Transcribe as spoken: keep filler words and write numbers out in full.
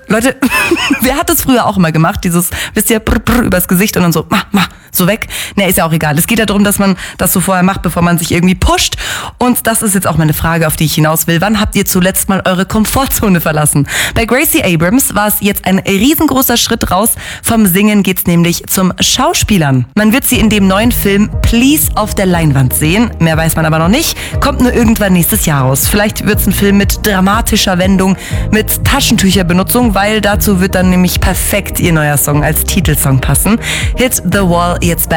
Leute, wer hat das früher auch immer gemacht? Dieses, wisst ihr, brr, brr, übers Gesicht und dann so, mach, mach, so weg. Ne, ist ja auch egal. Es geht ja darum, dass man das so vorher macht, bevor man sich irgendwie pusht. Und das ist jetzt auch meine Frage, auf die ich hinaus will. Wann habt ihr zuletzt mal eure Komfortzone verlassen? Bei Gracie Abrams war es jetzt ein riesengroßer Schritt raus. Vom Singen geht's nämlich zum Schauspielern. Man wird sie in dem neuen Film Please auf der Leinwand sehen. Mehr weiß man aber noch nicht. Kommt nur irgendwann nächstes Jahr raus. Vielleicht wird's ein Film mit dramatischer Wendung, mit Taschentücherbenutzung, weil dazu wird dann nämlich perfekt ihr neuer Song als Titelsong passen. Hit the Wall jetzt bei